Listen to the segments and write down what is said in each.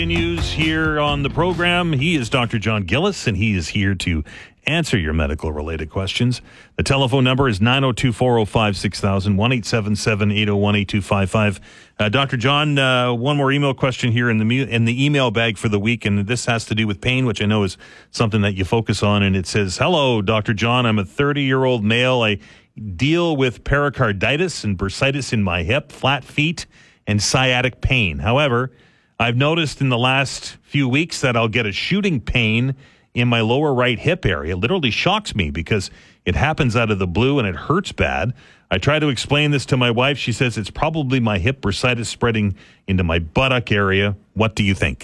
News here on the program. He is Dr. John Gillis, and he is here to answer your medical-related questions. The telephone number is 902-405-6000, 1-877-801-8255. Dr. John, one more email question here in the email bag for the week, and this has to do with pain, which I know is something that you focus on, and it says, "Hello, Dr. John. I'm a 30-year-old male. I deal with pericarditis and bursitis in my hip, flat feet, and sciatic pain. However, I've noticed in the last few weeks that I'll get a shooting pain in my lower right hip area. It literally shocks me because it happens out of the blue and it hurts bad. I try to explain this to my wife. She says it's probably my hip bursitis spreading into my buttock area. What do you think?"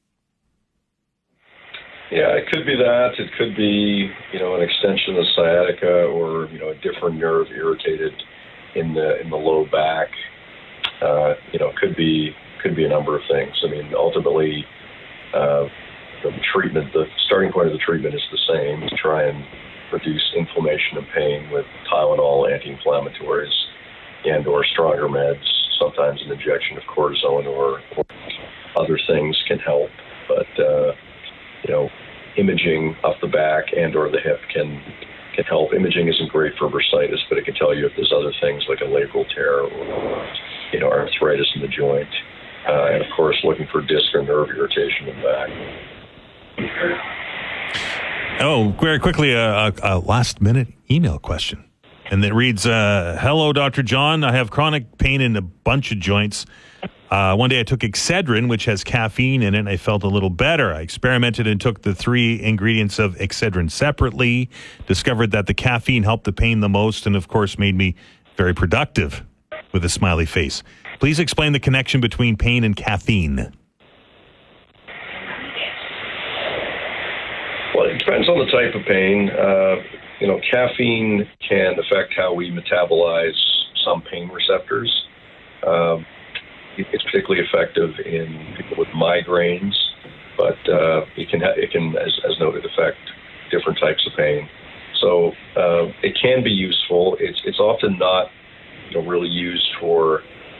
Yeah, it could be that. It could be, an extension of sciatica or, a different nerve irritated in the low back. Could be a number of things. I mean, ultimately, the starting point of the treatment is the same, to try and reduce inflammation and pain with Tylenol, anti-inflammatories, and or stronger meds. Sometimes an injection of cortisone or other things can help. But, imaging of the back and or the hip can help. Imaging isn't great for bursitis, but it can tell you if there's other things like a labral tear or, arthritis in the joint. And, of course, looking for disc or nerve irritation in the back. Oh, very quickly, a last-minute email question. And it reads, "Hello, Dr. John. I have chronic pain in a bunch of joints. One day I took Excedrin, which has caffeine in it, and I felt a little better. I experimented and took the 3 ingredients of Excedrin separately, discovered that the caffeine helped the pain the most, and, of course, made me very productive," with a smiley face. Please explain the connection between pain and caffeine. Well, it depends on the type of pain. Caffeine can affect how we metabolize some pain receptors. It's particularly effective in people with migraines, but it can, as noted, affect different types of pain. So it can be useful. It's often not, really used for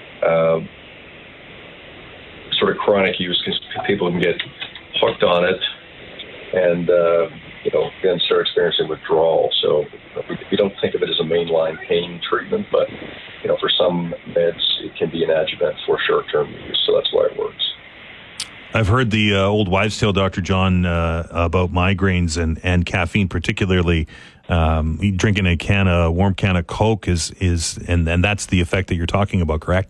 sort of chronic use, because people can get hooked on it and then start experiencing withdrawal. So we don't think of it as a mainline pain treatment, but for some meds it can be an adjuvant for short-term use. So that's why it works. I've heard the old wives' tale, Dr. John, about migraines and caffeine, particularly drinking a warm can of Coke and that's the effect that you're talking about, correct?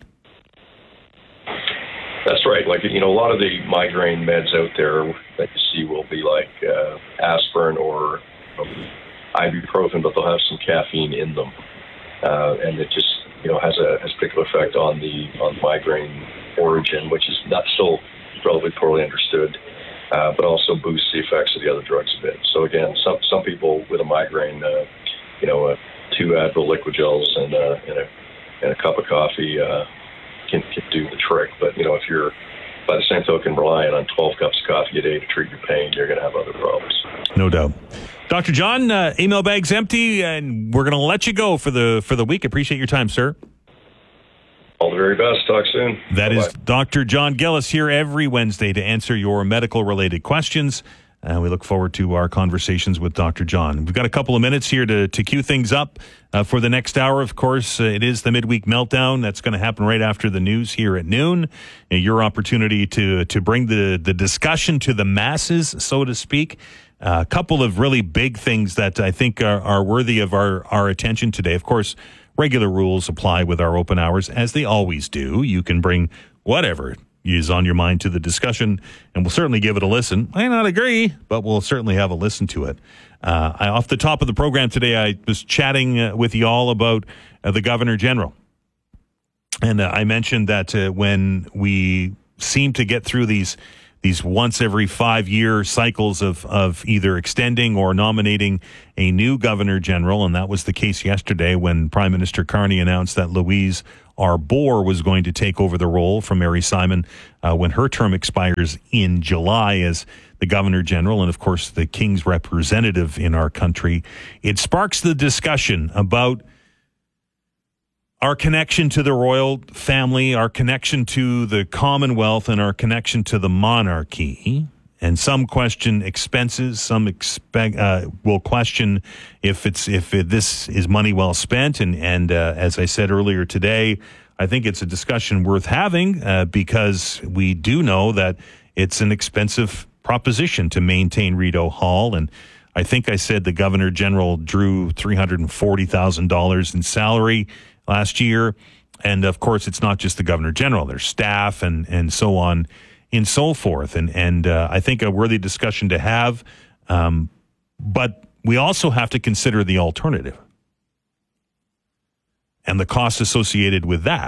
That's right. Like, a lot of the migraine meds out there that you see will be like aspirin or ibuprofen, but they'll have some caffeine in them. And it just, has a particular effect on the migraine origin, which is not still relatively poorly understood, but also boosts the effects of the other drugs a bit. So again, some people with a migraine, 2 Advil liquid gels and a cup of coffee can do the trick. But if you're by the same token relying on 12 cups of coffee a day to treat your pain, you're going to have other problems. No doubt. Dr. John, email bag's empty, and we're going to let you go for the week. Appreciate your time, sir. All the very best. Talk soon. That Bye-bye. is Dr. John Gillis here every Wednesday to answer your medical-related questions. And we look forward to our conversations with Dr. John. We've got a couple of minutes here to cue things up for the next hour. Of course, it is the Midweek Meltdown. That's going to happen right after the news here at noon. Your opportunity to bring the discussion to the masses, so to speak. A couple of really big things that I think are worthy of our attention today. Of course, regular rules apply with our open hours, as they always do. You can bring whatever is on your mind to the discussion, and we'll certainly give it a listen. I not agree, but we'll certainly have a listen to it. Off the top of the program today, I was chatting with you all about the Governor General. And I mentioned that when we seem to get through these once every 5-year cycles of either extending or nominating a new Governor General, and that was the case yesterday when Prime Minister Carney announced that Louise Arbour was going to take over the role from Mary Simon when her term expires in July as the Governor General and, of course, the King's representative in our country. It sparks the discussion about our connection to the royal family, our connection to the Commonwealth, and our connection to the monarchy. And some question expenses. Some will question if this is money well spent. And as I said earlier today, I think it's a discussion worth having because we do know that it's an expensive proposition to maintain Rideau Hall. And I think I said the Governor General drew $340,000 in salary last year. And of course, it's not just the Governor General. There's staff and so on and so forth. And I think a worthy discussion to have. But we also have to consider the alternative and the cost associated with that.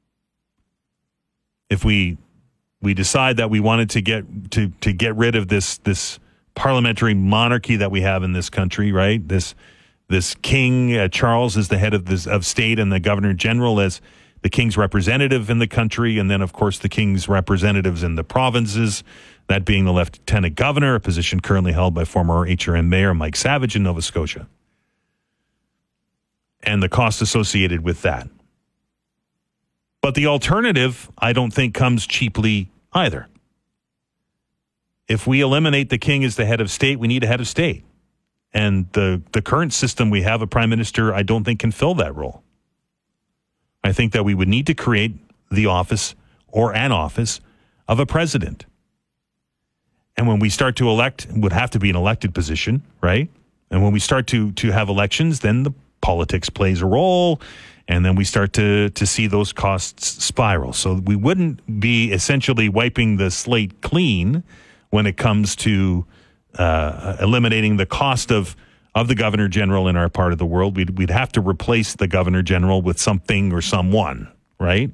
If we decide that we wanted to get rid of this parliamentary monarchy that we have in this country, right? This King Charles is the head of state, and the Governor General as the King's representative in the country, and then of course the King's representatives in the provinces, that being the Lieutenant Governor, a position currently held by former HRM Mayor Mike Savage in Nova Scotia, and the cost associated with that. But the alternative, I don't think, comes cheaply either. If we eliminate the King as the head of state, we need a head of state. And the current system we have, a prime minister, I don't think can fill that role. I think that we would need to create the office or an office of a president. And when we start to elect, it would have to be an elected position, right? And when we start to have elections, then the politics plays a role, and then we start to see those costs spiral. So we wouldn't be essentially wiping the slate clean when it comes to eliminating the cost of the Governor General in our part of the world. We'd have to replace the Governor General with something or someone, right?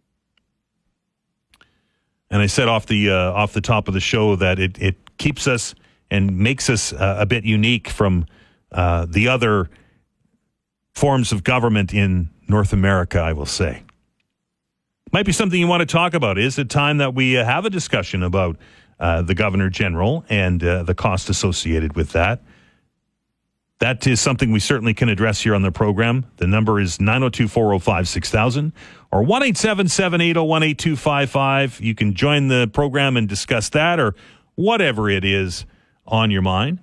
And I said off the top of the show that it keeps us and makes us a bit unique from the other forms of government in North America, I will say. Might be something you want to talk about. Is it time that we have a discussion about the Governor General and the cost associated with that? That is something we certainly can address here on the program. The number is 902-405-6000 or 1-877-801-8255. You can join the program and discuss that or whatever it is on your mind.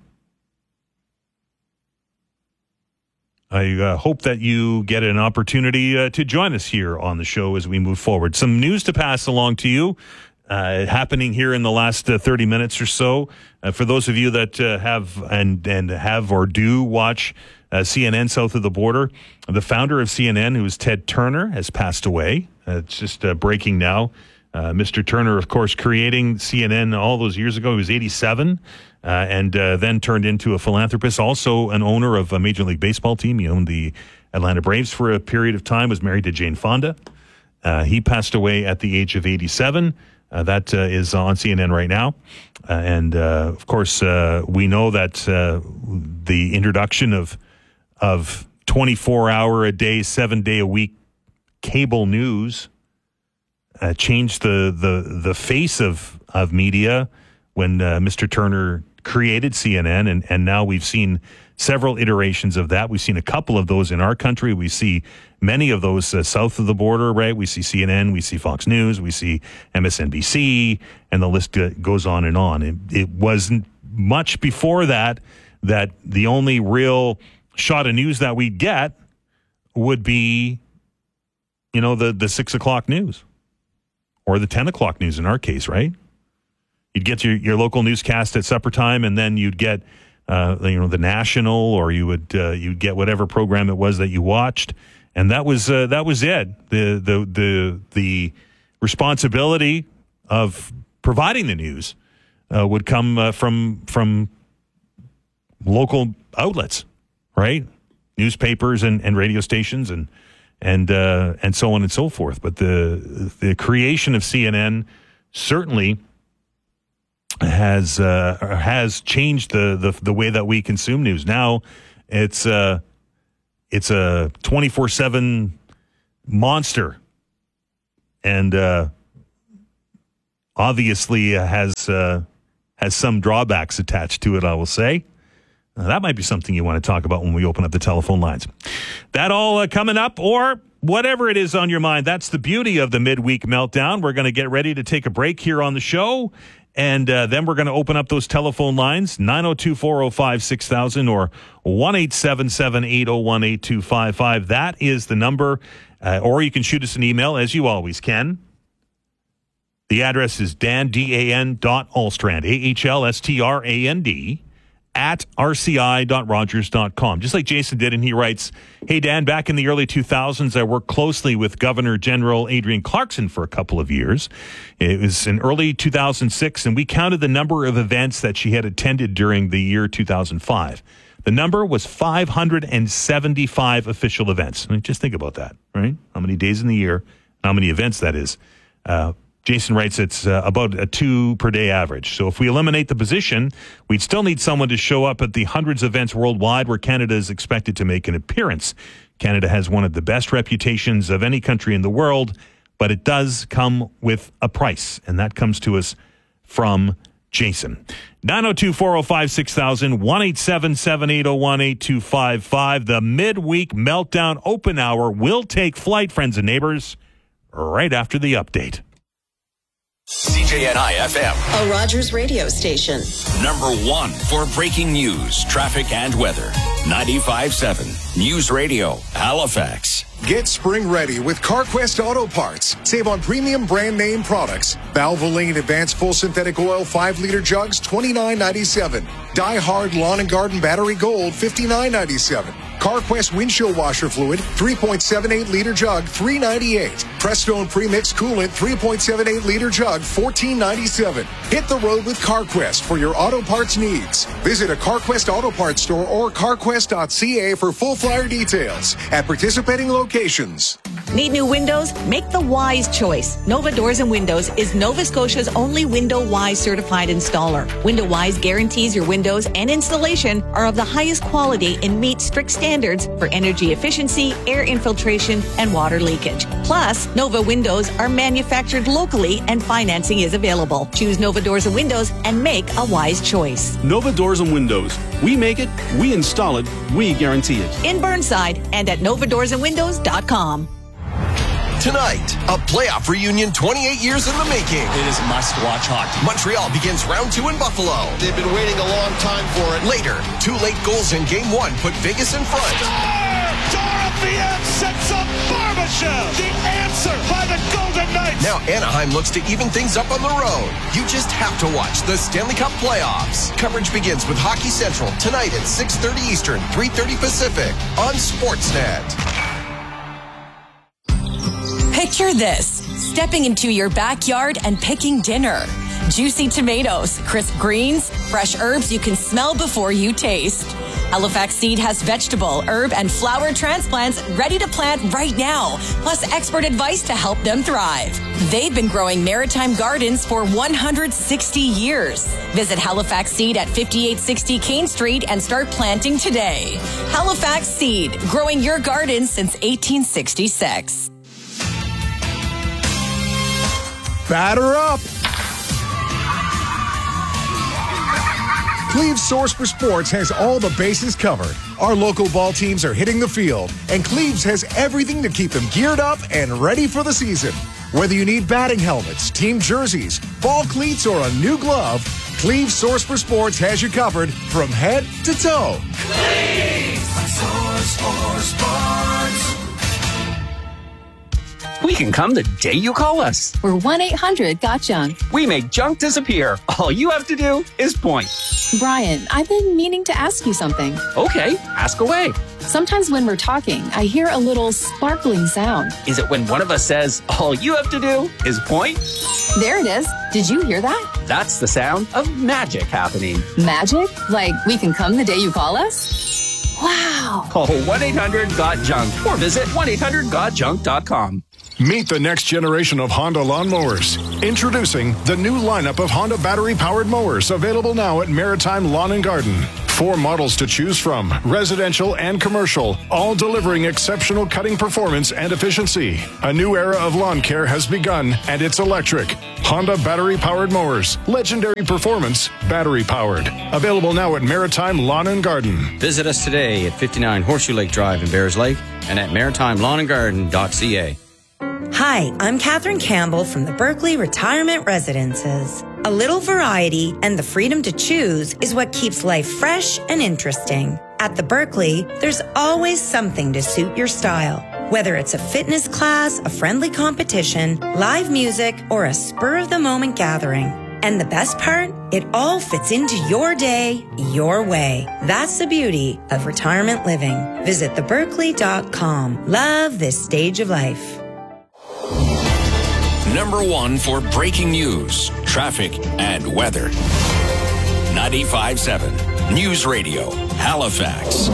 I hope that you get an opportunity to join us here on the show as we move forward. Some news to pass along to you. Happening here in the last 30 minutes or so. For those of you that have or do watch CNN South of the Border, the founder of CNN, who is Ted Turner, has passed away. It's just breaking now. Mr. Turner, of course, creating CNN all those years ago. He was 87 and then turned into a philanthropist, also an owner of a Major League Baseball team. He owned the Atlanta Braves for a period of time, was married to Jane Fonda. He passed away at the age of 87. That is on CNN right now. And of course, we know that the introduction of 24-hour-a-day, 7-day-a-week cable news changed the face of media when Mr. Turner created CNN. And now we've seen several iterations of that. We've seen a couple of those in our country. We see many of those south of the border, right? We see CNN, we see Fox News, we see MSNBC, and the list goes on and on. It wasn't much before that the only real shot of news that we'd get would be, the 6 o'clock news or the 10 o'clock news in our case, right? You'd get your local newscast at supper time, and then you'd get the National, or you'd get whatever program it was that you watched, and that was it. The responsibility of providing the news would come from local outlets, right? Newspapers and radio stations and so on and so forth. But the creation of CNN certainly has changed the way that we consume news. Now it's a 24/7 monster, and obviously has some drawbacks attached to it, I will say. That might be something you want to talk about when we open up the telephone lines. That all coming up, or whatever it is on your mind, that's the beauty of the midweek meltdown. We're going to get ready to take a break here on the show. And then we're going to open up those telephone lines, 902-405-6000 or 1-877-801-8255. That is the number. Or you can shoot us an email, as you always can. The address is dan.alstrand, AHLSTRAND, at rci.rogers.com. Just like Jason did, and he writes, "Hey, Dan, back in the early 2000s, I worked closely with Governor General Adrian Clarkson for a couple of years. It was in early 2006, and we counted the number of events that she had attended during the year 2005. The number was 575 official events." I mean, just think about that, right? How many days in the year, how many events that is. Jason writes it's about a 2 per day average. So if we eliminate the position, we'd still need someone to show up at the hundreds of events worldwide where Canada is expected to make an appearance. Canada has one of the best reputations of any country in the world, but it does come with a price, and that comes to us from Jason. 902-405-6000, 1-877-801-8255. The midweek meltdown open hour will take flight, friends and neighbors, right after the update. CJNI FM, a Rogers radio station. Number 1 for breaking news, traffic, and weather. 95.7 News Radio, Halifax. Get spring ready with CarQuest Auto Parts. Save on premium brand name products. Valvoline Advanced Full Synthetic Oil 5-liter jugs, $29.97. Die Hard Lawn and Garden Battery Gold, $59.97. CarQuest Windshield Washer Fluid, 3.78-liter jug, $3.98. Prestone Premix Coolant, 3.78-liter jug, $14.97. Hit the road with CarQuest for your auto parts needs. Visit a CarQuest Auto Parts store or carquest.ca for full flyer details at participating locations. Need new windows? Make the wise choice. Nova Doors and Windows is Nova Scotia's only Window Wise certified installer. Window Wise guarantees your windows and installation are of the highest quality and meet strict standards for energy efficiency, air infiltration, and water leakage. Plus, Nova Windows are manufactured locally and financing is available. Choose Nova Doors and Windows and make a wise choice. Nova Doors and Windows. We make it, we install it, we guarantee it. In Burnside and at novadoorsandwindows.com. Tonight, a playoff reunion 28 years in the making. It is must-watch hockey. Montreal begins round 2 in Buffalo. They've been waiting a long time for it. Later, 2 late goals in Game 1 put Vegas in front. Dorofeev sets up Barbashev. The answer by the Golden Knights. Now Anaheim looks to even things up on the road. You just have to watch the Stanley Cup playoffs. Coverage begins with Hockey Central tonight at 6:30 Eastern, 3:30 Pacific on Sportsnet. Picture this, stepping into your backyard and picking dinner. Juicy tomatoes, crisp greens, fresh herbs you can smell before you taste. Halifax Seed has vegetable, herb, and flower transplants ready to plant right now, plus expert advice to help them thrive. They've been growing maritime gardens for 160 years. Visit Halifax Seed at 5860 Kane Street and start planting today. Halifax Seed, growing your garden since 1866. Batter up! Cleve's Source for Sports has all the bases covered. Our local ball teams are hitting the field, and Cleve's has everything to keep them geared up and ready for the season. Whether you need batting helmets, team jerseys, ball cleats, or a new glove, Cleve's Source for Sports has you covered from head to toe. Cleve's Source for Sports. We can come the day you call us. We're 1-800-GOT-JUNK. We make junk disappear. All you have to do is point. Brian, I've been meaning to ask you something. Okay, ask away. Sometimes when we're talking, I hear a little sparkling sound. Is it when one of us says, all you have to do is point? There it is. Did you hear that? That's the sound of magic happening. Magic? Like we can come the day you call us? Wow. Call 1-800-GOT-JUNK or visit 1-800-GOT-JUNK.com. Meet the next generation of Honda lawnmowers. Introducing the new lineup of Honda battery-powered mowers, available now at Maritime Lawn and Garden. 4 models to choose from, residential and commercial, all delivering exceptional cutting performance and efficiency. A new era of lawn care has begun, and it's electric. Honda battery-powered mowers. Legendary performance, battery-powered. Available now at Maritime Lawn and Garden. Visit us today at 59 Horseshoe Lake Drive in Bears Lake and at maritimelawnandgarden.ca. Hi, I'm Catherine Campbell from the Berkeley Retirement Residences. A little variety and the freedom to choose is what keeps life fresh and interesting. At the Berkeley, there's always something to suit your style. Whether it's a fitness class, a friendly competition, live music, or a spur-of-the-moment gathering. And the best part? It all fits into your day, your way. That's the beauty of retirement living. Visit theberkeley.com. Love this stage of life. Number 1 for breaking news, traffic, and weather. 95.7 News Radio, Halifax.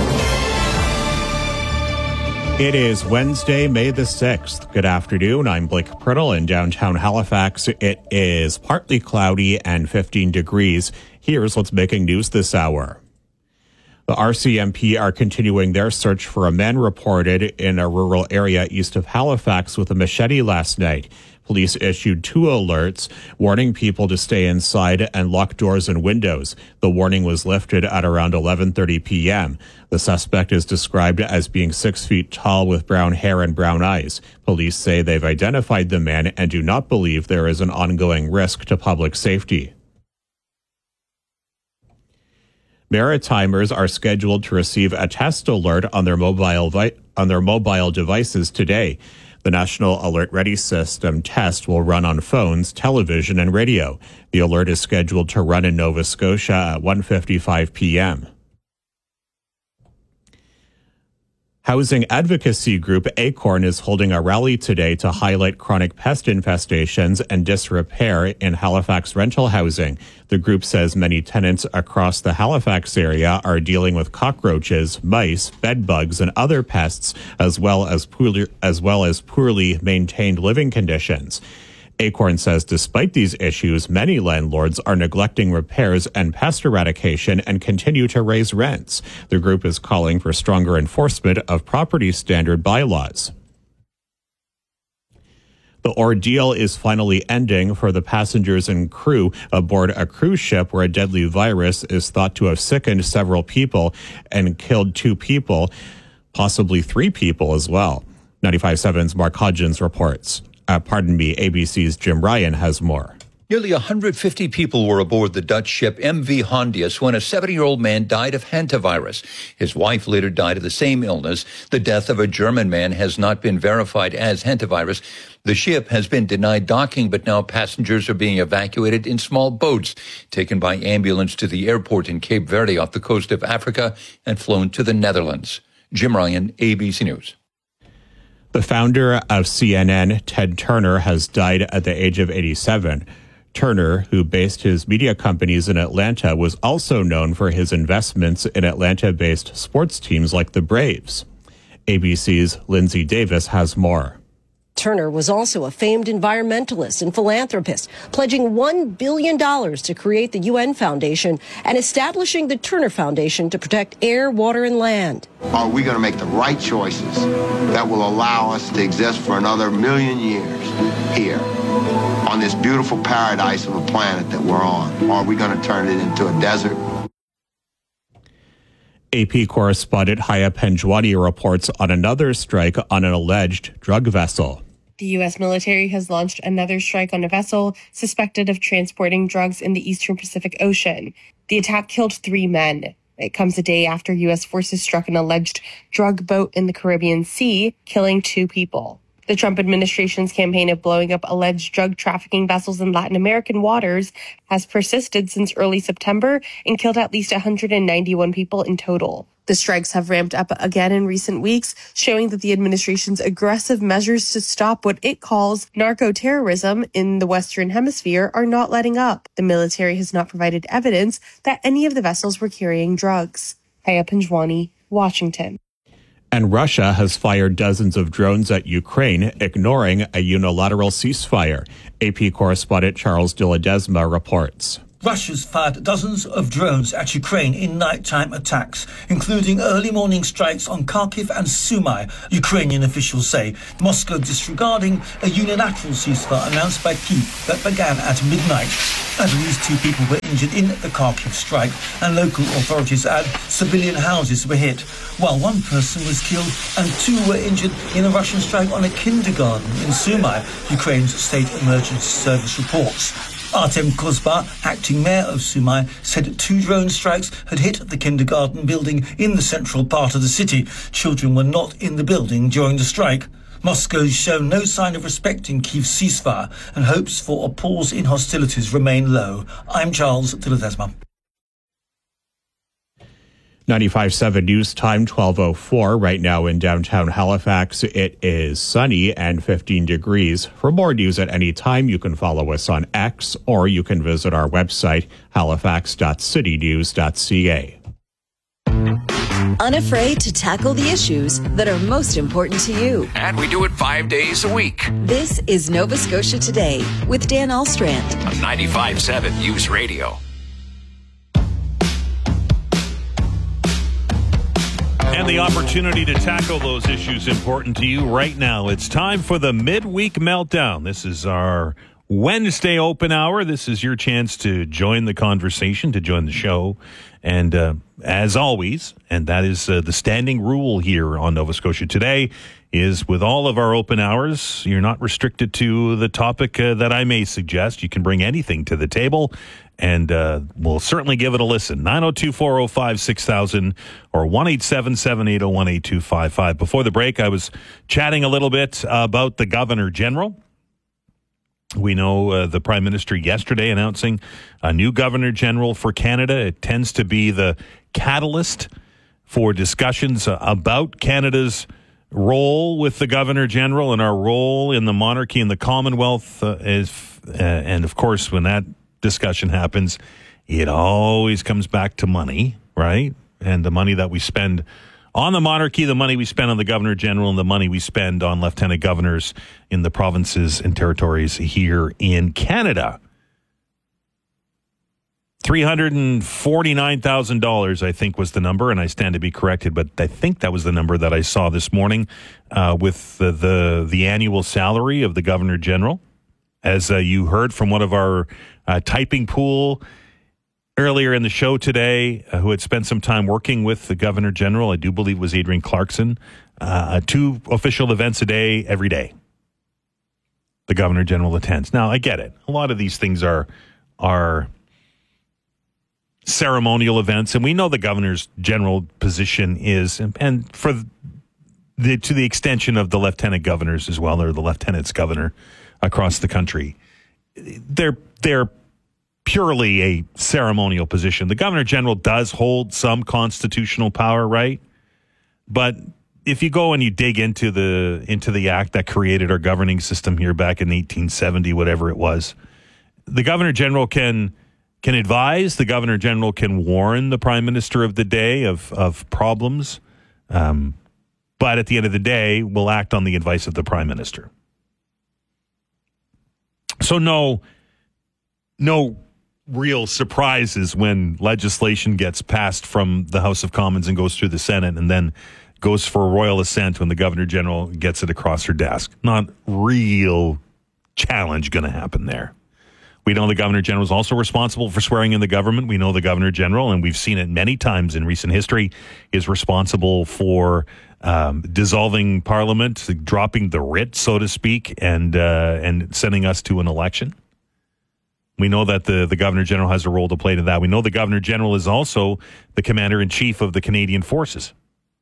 It is Wednesday, May the 6th. Good afternoon. I'm Blake Priddle in downtown Halifax. It is partly cloudy and 15 degrees. Here's what's making news this hour. The RCMP are continuing their search for a man reported in a rural area east of Halifax with a machete last night. Police issued 2 alerts warning people to stay inside and lock doors and windows. The warning was lifted at around 11:30 p.m. The suspect is described as being 6 feet tall with brown hair and brown eyes. Police say they've identified the man and do not believe there is an ongoing risk to public safety. Maritimers are scheduled to receive a test alert on their mobile devices today. The National Alert Ready System test will run on phones, television, and radio. The alert is scheduled to run in Nova Scotia at 1:55 p.m. Housing advocacy group Acorn is holding a rally today to highlight chronic pest infestations and disrepair in Halifax rental housing. The group says many tenants across the Halifax area are dealing with cockroaches, mice, bed bugs, and other pests, as well as poorly maintained living conditions. Acorn says despite these issues, many landlords are neglecting repairs and pest eradication and continue to raise rents. The group is calling for stronger enforcement of property standard bylaws. The ordeal is finally ending for the passengers and crew aboard a cruise ship where a deadly virus is thought to have sickened several people and killed 2 people, possibly 3 people as well. 95.7's Mark Hodgins reports. ABC's Jim Ryan has more. Nearly 150 people were aboard the Dutch ship MV Hondius when a 70-year-old man died of hantavirus. His wife later died of the same illness. The death of a German man has not been verified as hantavirus. The ship has been denied docking, but now passengers are being evacuated in small boats, taken by ambulance to the airport in Cape Verde off the coast of Africa and flown to the Netherlands. Jim Ryan, ABC News. The founder of CNN, Ted Turner, has died at the age of 87. Turner, who based his media companies in Atlanta, was also known for his investments in Atlanta-based sports teams like the Braves. ABC's Lindsay Davis has more. Turner was also a famed environmentalist and philanthropist, pledging $1 billion to create the UN Foundation and establishing the Turner Foundation to protect air, water, and land. Are we going to make the right choices that will allow us to exist for another million years here on this beautiful paradise of a planet that we're on? Or are we going to turn it into a desert? AP correspondent Haya Penjwani reports on another strike on an alleged drug vessel. The U.S. military has launched another strike on a vessel suspected of transporting drugs in the eastern Pacific Ocean. The attack killed 3 men. It comes a day after U.S. forces struck an alleged drug boat in the Caribbean Sea, killing 2 people. The Trump administration's campaign of blowing up alleged drug trafficking vessels in Latin American waters has persisted since early September and killed at least 191 people in total. The strikes have ramped up again in recent weeks, showing that the administration's aggressive measures to stop what it calls narco-terrorism in the Western Hemisphere are not letting up. The military has not provided evidence that any of the vessels were carrying drugs. Haya Penjwani, Washington. And Russia has fired dozens of drones at Ukraine, ignoring a unilateral ceasefire. AP correspondent Charles de Ledesma reports. Russia's fired dozens of drones at Ukraine in nighttime attacks, including early morning strikes on Kharkiv and Sumy, Ukrainian officials say. Moscow disregarding a unilateral ceasefire announced by Kyiv that began at midnight. At least 2 people were injured in the Kharkiv strike, and local authorities add civilian houses were hit, while 1 person was killed and 2 were injured in a Russian strike on a kindergarten in Sumy, Ukraine's state emergency service reports. Artem Kozba, acting mayor of Sumy, said 2 drone strikes had hit the kindergarten building in the central part of the city. Children were not in the building during the strike. Moscow's shown no sign of respecting Kyiv's ceasefire, and hopes for a pause in hostilities remain low. I'm Charles de Ledesma. 95.7 News Time, 12:04. Right now in downtown Halifax, it is sunny and 15 degrees. For more news at any time, you can follow us on X, or you can visit our website, halifax.citynews.ca. Unafraid to tackle the issues that are most important to you. And we do it 5 days a week. This is Nova Scotia Today with Dan Alstrand on 95.7 News Radio. And the opportunity to tackle those issues important to you right now. It's time for the Midweek Meltdown. This is our Wednesday open hour. This is your chance to join the conversation, to join the show. And as always, and that is the standing rule here on Nova Scotia Today, is with all of our open hours, you're not restricted to the topic that I may suggest. You can bring anything to the table, and we'll certainly give it a listen. 902-405-6000 or 1-877-801-8255. Before the break, I was chatting a little bit about the Governor General. We know the Prime Minister yesterday announcing a new Governor General for Canada. It tends to be the catalyst for discussions about Canada's role with the Governor General and our role in the monarchy and the Commonwealth. And of course, when that discussion happens, it always comes back to money, right? And the money that we spend on the monarchy, the money we spend on the Governor General, and the money we spend on lieutenant governors in the provinces and territories here in Canada. $349,000, I think, was the number, and I stand to be corrected, but I think that was the number that I saw this morning with the annual salary of the Governor General. As you heard from one of our typing pool earlier in the show today, who had spent some time working with the Governor General, I do believe it was Adrian Clarkson, 2 official events a day, every day. The Governor General attends. Now, I get it. A lot of these things are ceremonial events, and we know the Governor's General position is, and for to the extension of the lieutenant governors as well, or the lieutenant's governor across the country, they're purely a ceremonial position. The Governor General does hold some constitutional power, right? But if you go and you dig into the act that created our governing system here back in 1870, whatever it was, the Governor General can advise, the Governor General can warn the Prime Minister of the day of problems, but at the end of the day, will act on the advice of the Prime Minister. So no real surprises when legislation gets passed from the House of Commons and goes through the Senate and then goes for royal assent when the Governor General gets it across her desk. Not real challenge going to happen there. We know the Governor General is also responsible for swearing in the government. We know the Governor General, and we've seen it many times in recent history, is responsible for dissolving Parliament, dropping the writ, so to speak, and sending us to an election. We know that the Governor General has a role to play in that. We know the Governor General is also the Commander-in-Chief of the Canadian Forces.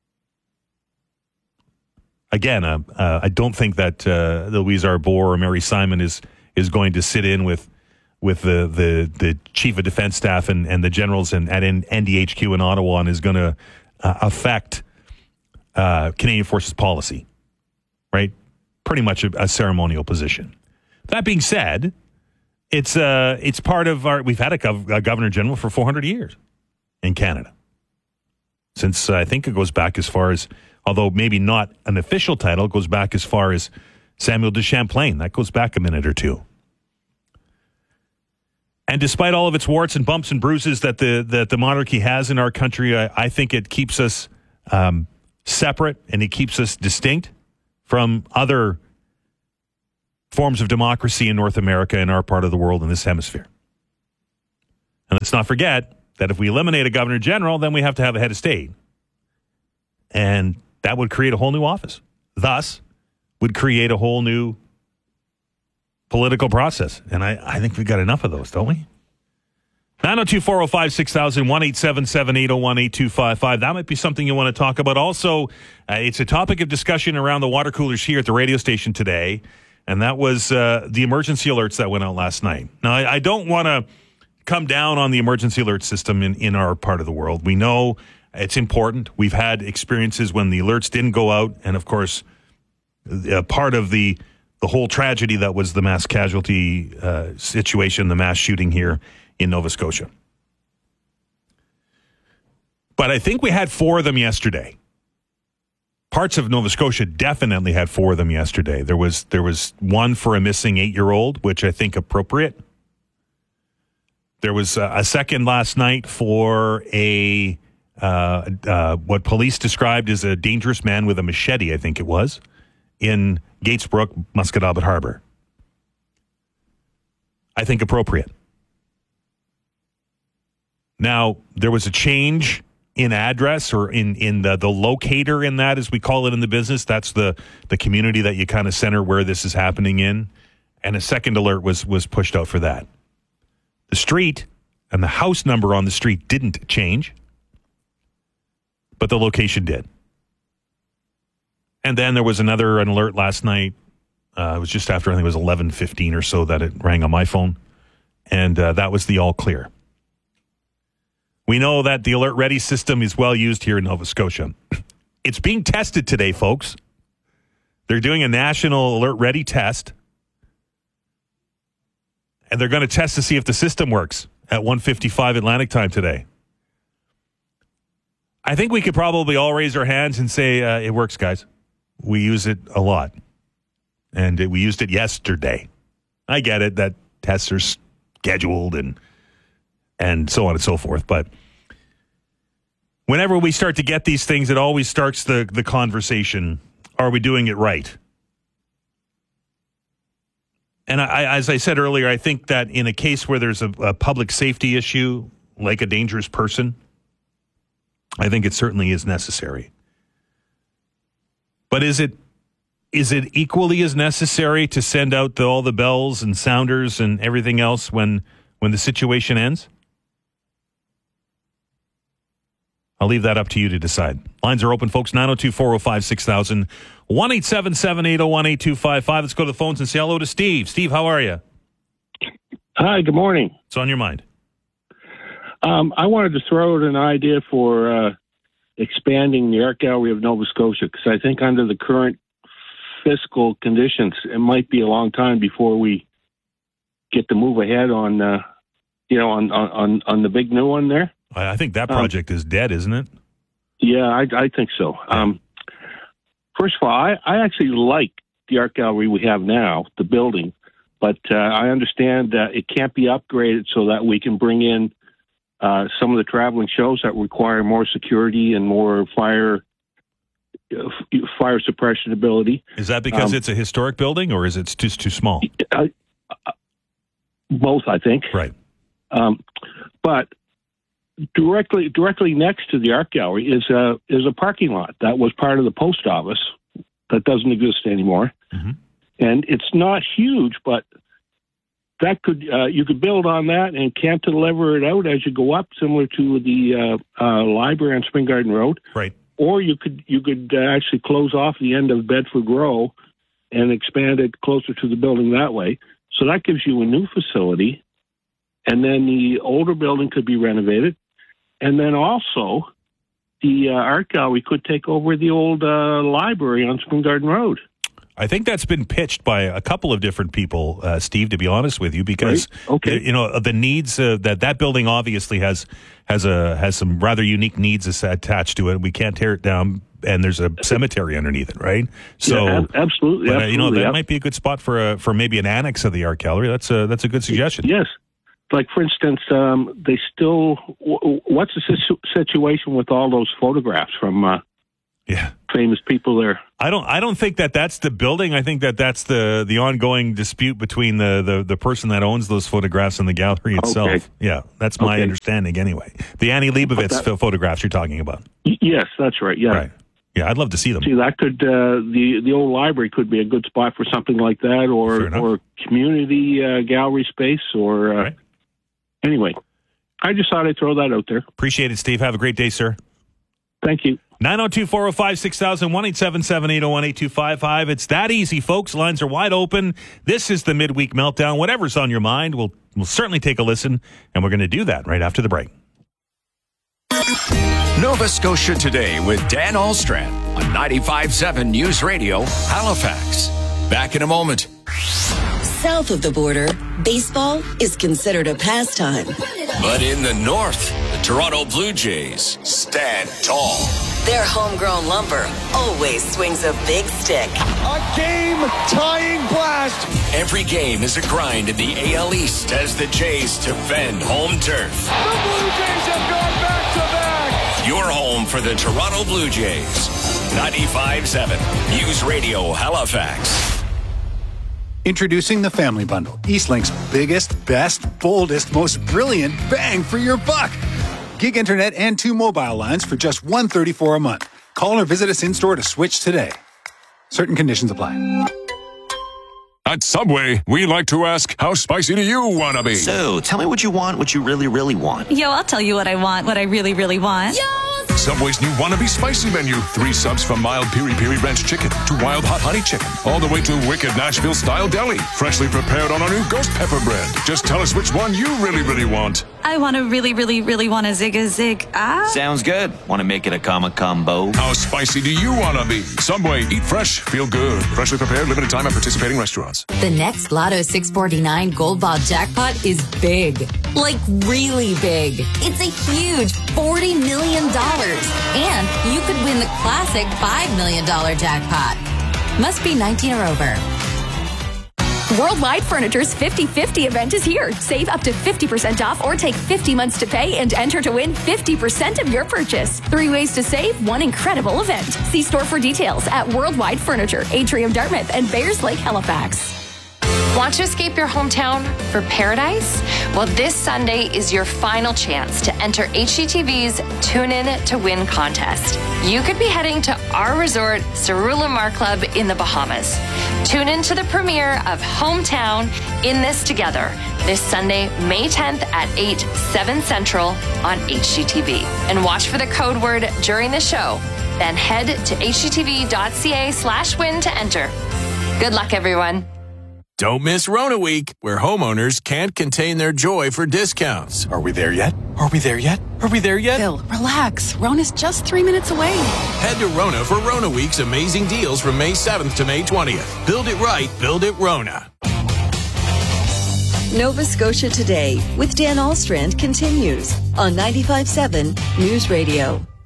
Again, I don't think that Louise Arbour or Mary Simon is going to sit in with the Chief of Defense Staff and the generals at NDHQ in Ottawa and is going to affect Canadian Forces policy, right? Pretty much a ceremonial position. That being said, it's part of our. We've had a Governor General for 400 years in Canada. Since I think it goes back as far as, although maybe not an official title, it goes back as far as Samuel de Champlain. That goes back a minute or two. And despite all of its warts and bumps and bruises that the monarchy has in our country, I think it keeps us separate and it keeps us distinct from other forms of democracy in North America, in our part of the world, in this hemisphere. And let's not forget that if we eliminate a governor general, then we have to have a head of state. And that would create a whole new office. Thus, would create a whole new political process. And I think we've got enough of those, don't we? 902-405-6000, 1-877-801-8255. That might be something you want to talk about. Also, it's a topic of discussion around the water coolers here at the radio station today, and that was the emergency alerts that went out last night. Now, I don't want to come down on the emergency alert system in our part of the world. We know it's important. We've had experiences when the alerts didn't go out, and of course, part of the whole tragedy that was the mass casualty situation, the mass shooting here in Nova Scotia. But I think we had 4 of them yesterday. Parts of Nova Scotia definitely had 4 of them yesterday. There was one for a missing 8-year-old, which I think appropriate. There was a second last night for what police described as a dangerous man with a machete, I think it was, in Gatesbrook, Musquodoboit Harbor. I think appropriate. Now, there was a change in address or in the locator in that, as we call it in the business. That's the community that you kind of center where this is happening in. And a second alert was pushed out for that. The street and the house number on the street didn't change, but the location did. And then there was an alert last night. It was just after, I think it was 11:15 or so that it rang on my phone. And that was the all clear. We know that the Alert Ready system is well used here in Nova Scotia. It's being tested today, folks. They're doing a national Alert Ready test. And they're going to test to see if the system works at 1:55 Atlantic time today. I think we could probably all raise our hands and say, it works, guys. We use it a lot. And we used it yesterday. I get it that tests are scheduled and so on and so forth. But whenever we start to get these things, it always starts the conversation. Are we doing it right? And as I said earlier, I think that in a case where there's a public safety issue, like a dangerous person, I think it certainly is necessary. But is it equally as necessary to send out all the bells and sounders and everything else when the situation ends? I'll leave that up to you to decide. Lines are open, folks. 902-405-6000, 1-877-801-8255. Let's go to the phones and say hello to Steve. Steve, how are you? Hi, good morning. What's on your mind? I wanted to throw out an idea for expanding the Art Gallery of Nova Scotia, because I think under the current fiscal conditions, it might be a long time before we get to move ahead on the big new one there. I think that project is dead, isn't it? Yeah, I think so. First of all, I actually like the art gallery we have now, the building, but I understand that it can't be upgraded so that we can bring in some of the traveling shows that require more security and more fire suppression ability. Is that because it's a historic building, or is it just too small? Both, I think. Right. But directly next to the art gallery is a parking lot that was part of the post office that doesn't exist anymore. Mm-hmm. And it's not huge, but that could you could build on that and cantilever it out as you go up, similar to the library on Spring Garden Road. Right. Or you could actually close off the end of Bedford Row and expand it closer to the building that way. So that gives you a new facility, and then the older building could be renovated. And then also, the art gallery could take over the old library on Spring Garden Road. I think that's been pitched by a couple of different people, Steve, to be honest with you, because the needs that building obviously has some rather unique needs attached to it. We can't tear it down, and there's a cemetery underneath it, right? So yeah, absolutely. But, that might be a good spot for maybe an annex of the art gallery. That's a good suggestion. Yes. like, for instance, they still. What's the situation with all those photographs from famous people there? I don't think that's the building. I think that's the ongoing dispute between the person that owns those photographs and the gallery itself. Okay. Yeah, that's my understanding anyway. The Annie Leibovitz photographs you're talking about. Yes, that's right. Yeah. Right. Yeah, I'd love to see them. See, that could the old library could be a good spot for something like that, or community gallery space, or right. Anyway. I just thought I'd throw that out there. Appreciate it, Steve. Have a great day, sir. Thank you. 902-405-6000, 1-877-801-8255. It's that easy, folks. Lines are wide open. This is the Midweek Meltdown. Whatever's on your mind, we'll certainly take a listen, and we're going to do that right after the break. Nova Scotia Today with Dan Alstrand on 95.7 News Radio, Halifax. Back in a moment. South of the border, baseball is considered a pastime. But in the north, the Toronto Blue Jays stand tall. Their homegrown lumber always swings a big stick. A game-tying blast. Every game is a grind in the AL East as the Jays defend home turf. The Blue Jays have gone back-to-back. Your home for the Toronto Blue Jays. 95.7 News Radio, Halifax. Introducing the Family Bundle, Eastlink's biggest, best, boldest, most brilliant bang for your buck. Gig internet and 2 mobile lines for just $134 a month. Call or visit us in-store to switch today. Certain conditions apply. At Subway, we like to ask, how spicy do you want to be? So, tell me what you want, what you really, really want. Yo, I'll tell you what I want, what I really, really want. Yo! Subway's new Wannabe Spicy menu. 3 subs from mild piri-piri ranch chicken to wild hot honey chicken, all the way to wicked Nashville-style deli, freshly prepared on our new ghost pepper bread. Just tell us which one you really, really want. I want to really, really, really want a zig. Sounds good. Want to make it a combo? How spicy do you want to be? Subway, eat fresh, feel good. Freshly prepared, limited time at participating restaurants. The next Lotto 649 Gold Ball jackpot is big. Like really big. It's a huge $40 million. And you could win the classic $5 million jackpot. Must be 19 or over. Worldwide Furniture's 50/50 event is here. Save up to 50% off or take 50 months to pay and enter to win 50% of your purchase. 3 ways to save, one incredible event. See store for details at Worldwide Furniture, Atrium Dartmouth, and Bayers Lake Halifax. Want to escape your hometown for paradise? Well, this Sunday is your final chance to enter HGTV's Tune In to Win contest. You could be heading to our resort, Cerula Mar Club in the Bahamas. Tune in to the premiere of Hometown In This Together this Sunday, May 10th at 8, 7 Central on HGTV. And watch for the code word during the show. Then head to hgtv.ca/win to enter. Good luck, everyone. Don't miss Rona Week, where homeowners can't contain their joy for discounts. Are we there yet? Are we there yet? Are we there yet? Bill, relax. Rona's just 3 minutes away. Head to Rona for Rona Week's amazing deals from May 7th to May 20th. Build it right, build it Rona. Nova Scotia Today with Dan Alstrand continues on 95.7 News Radio.